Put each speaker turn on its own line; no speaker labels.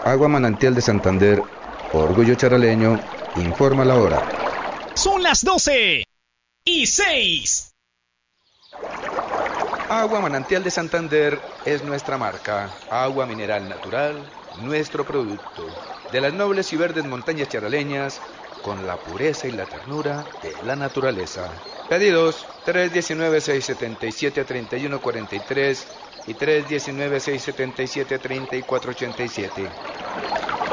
Agua Manantial de Santander, orgullo charaleño, informa la hora.
Son las 12:06.
Agua Manantial de Santander es nuestra marca. Agua mineral natural, nuestro producto. De las nobles y verdes montañas charaleñas, con la pureza y la ternura de la naturaleza. Pedidos 319-677-3143 y 319-677-3487.